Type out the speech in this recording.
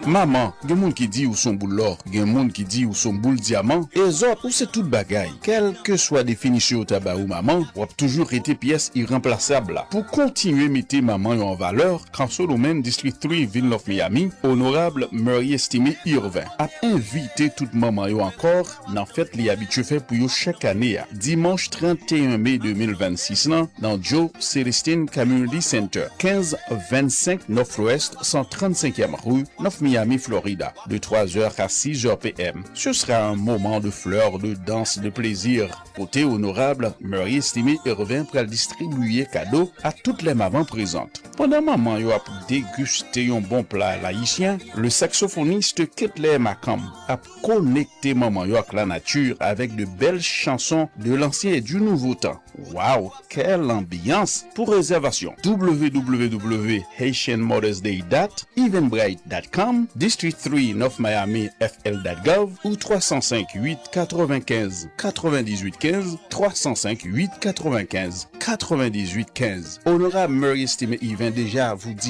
Maman, gen moun qui dit ou son boule l'or, gen moun qui dit ou son boule diamant, et autres ou c'est tout bagaille. Quelle que soit définition au tabac ou maman, ou a toujours été pièce irremplaçable là. Pour continuer mettre maman en valeur, Council Women District 3 Ville of Miami, honorable Murray Estimé Irvin, a invité toute maman yo encore dans fête li habitué fait pour yo chaque année à dimanche 31 mai 2026 nan, dans Joe Celestine Community Center, 1525 Northwest 135e rue, North Miami, Florida, de 3h à 6h p.m. Ce sera un moment de fleurs, de danse, de plaisir. Côté honorable, Murray Estimé Irvin pour distribuer cadeau à toutes les mamans présentes. Pendant maman yo a dégusté un bon plat haïtien, le saxophoniste Ketley Macam a connecté maman yo avec la nature avec de belles chansons de l'ancien et du nouveau temps. Wow, quelle ambiance! Pour réservation, www.haitianmothersday.eventbrite.com, District 3 North Miami FL.gov ou 305 895 98 15 305 895 98 15. Honorable Murray Estimé Yvain déjà vous dit